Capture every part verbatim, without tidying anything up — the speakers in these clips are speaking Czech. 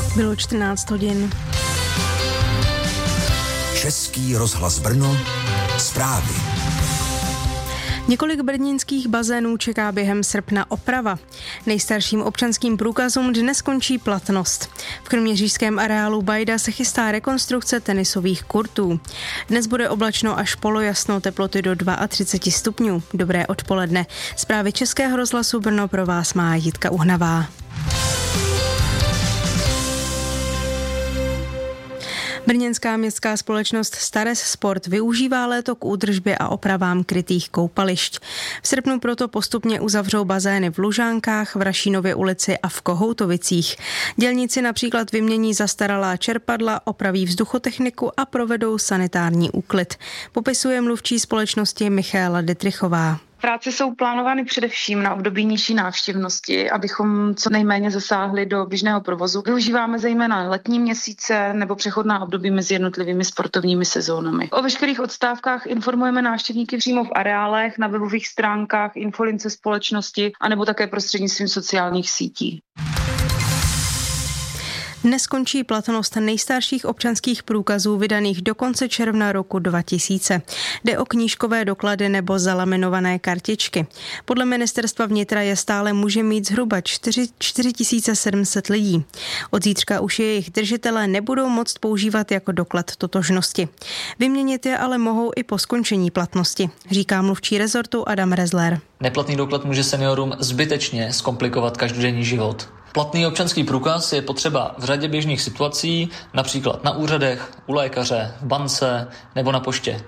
Bylo čtrnáct hodin. Český rozhlas Brno, zprávy. Několik brněnských bazénů čeká během srpna oprava. Nejstarším občanským průkazům dnes končí platnost. V kroměřížském areálu Bajda se chystá rekonstrukce tenisových kurtů. Dnes bude oblačno až polojasno, teploty do třicet dva stupňů. Dobré odpoledne. Zprávy Českého rozhlasu Brno pro vás má Jitka Uhnavá. Brněnská městská společnost Stares Sport využívá léto k údržbě a opravám krytých koupališť. V srpnu proto postupně uzavřou bazény v Lužánkách, v Rašínově ulici a v Kohoutovicích. Dělníci například vymění zastaralá čerpadla, opraví vzduchotechniku a provedou sanitární úklid. Popisuje mluvčí společnosti Michaela Dittrichová. Práce jsou plánovány především na období nižší návštěvnosti, abychom co nejméně zasáhli do běžného provozu. Využíváme zejména letní měsíce nebo přechodná období mezi jednotlivými sportovními sezónami. O veškerých odstávkách informujeme návštěvníky přímo v areálech, na webových stránkách, infolince společnosti anebo také prostřednictvím sociálních sítí. Dnes končí platnost nejstarších občanských průkazů vydaných do konce června roku dva tisíce. Jde o knížkové doklady nebo zalaminované kartičky. Podle ministerstva vnitra je stále může mít zhruba čtyři tisíce sedm set lidí. Od zítřka už jejich držitelé nebudou moct používat jako doklad totožnosti. Vyměnit je ale mohou i po skončení platnosti, říká mluvčí rezortu Adam Rezler. Neplatný doklad může seniorům zbytečně zkomplikovat každodenní život. Platný občanský průkaz je potřeba v řadě běžných situací, například na úřadech, u lékaře, v bance nebo na poště.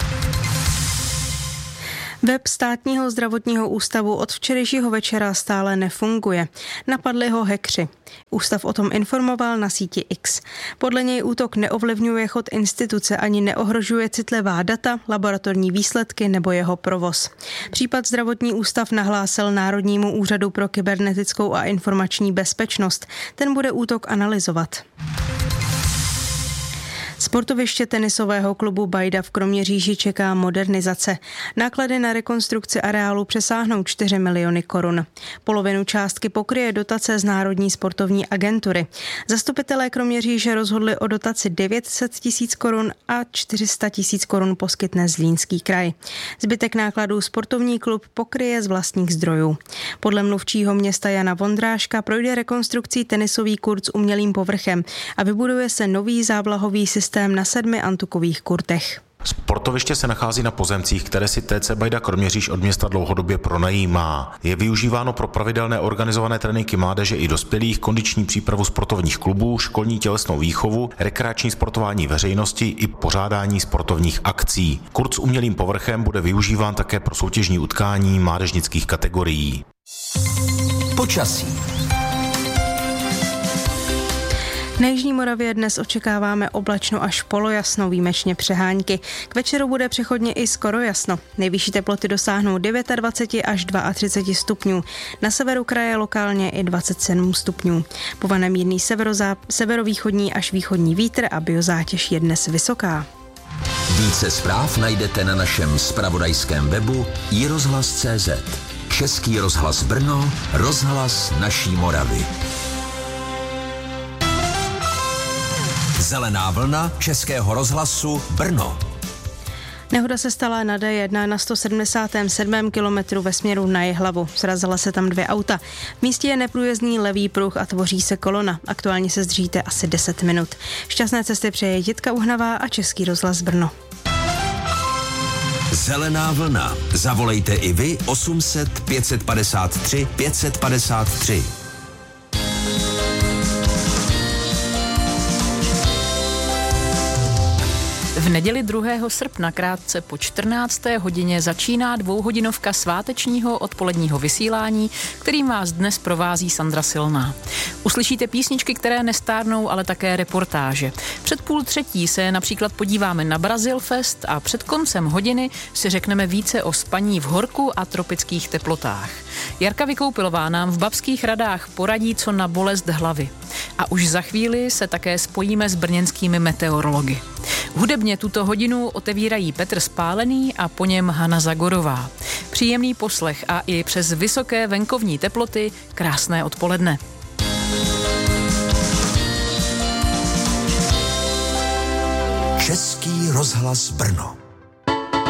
Web Státního zdravotního ústavu od včerejšího večera stále nefunguje. Napadli ho hackři. Ústav o tom informoval na síti X. Podle něj útok neovlivňuje chod instituce ani neohrožuje citlivá data, laboratorní výsledky nebo jeho provoz. Případ zdravotní ústav nahlásil Národnímu úřadu pro kybernetickou a informační bezpečnost. Ten bude útok analyzovat. Sportoviště tenisového klubu Bajda v Kroměříži čeká modernizace. Náklady na rekonstrukci areálu přesáhnou čtyři miliony korun. Polovinu částky pokryje dotace z Národní sportovní agentury. Zastupitelé Kroměříže rozhodli o dotaci devět set tisíc korun a čtyři sta tisíc korun poskytne Zlínský kraj. Zbytek nákladů sportovní klub pokryje z vlastních zdrojů. Podle mluvčího města Jana Vondráška projde rekonstrukcí tenisový kurt s umělým povrchem a vybuduje se nový závlahový systém na sedmi antukových kurtech. Sportoviště se nachází na pozemcích, které si T C Bajda Kroměříž od města dlouhodobě pronajímá. Je využíváno pro pravidelné organizované tréninky mládeže i dospělých, kondiční přípravu sportovních klubů, školní tělesnou výchovu, rekreační sportování veřejnosti i pořádání sportovních akcí. Kurt s umělým povrchem bude využíván také pro soutěžní utkání mládežnických kategorií. Počasí. Na jižní Moravě dnes očekáváme oblačno až polojasno, výjimečně přehánky. K večeru bude přechodně i skoro jasno. Nejvyšší teploty dosáhnou dvacet devět až třicet dva stupňů. Na severu kraje lokálně i dvacet sedm stupňů. Povane mírný severozá... severovýchodní až východní vítr a biozátěž je dnes vysoká. Více zpráv najdete na našem zpravodajském webu i rozhlas tečka cé zet. Český rozhlas Brno, rozhlas naší Moravy. Zelená vlna Českého rozhlasu Brno. Nehoda se stala na D jedna na sto sedmdesátém sedmém kilometru ve směru na Jihlavu. Srazila se tam dvě auta. V místě je neprůjezdný levý pruh a tvoří se kolona. Aktuálně se zdržíte asi deset minut. Šťastné cesty přeje Jitka Uhnavá a Český rozhlas Brno. Zelená vlna. Zavolejte i vy osm set pět set padesát tři pět set padesát tři. V neděli druhého srpna krátce po čtrnácté hodině začíná dvouhodinovka svátečního odpoledního vysílání, kterým vás dnes provází Sandra Silná. Uslyšíte písničky, které nestárnou, ale také reportáže. Před půl třetí se například podíváme na Brazil Fest a před koncem hodiny si řekneme více o spaní v horku a tropických teplotách. Jarka Vykoupilová nám v Babských Radách poradí, co na bolest hlavy. A už za chvíli se také spojíme s brněnskými meteorology. Hudebně tuto hodinu otevírají Petr Spálený a po něm Hana Zagorová. Příjemný poslech a i přes vysoké venkovní teploty krásné odpoledne. Český rozhlas Brno.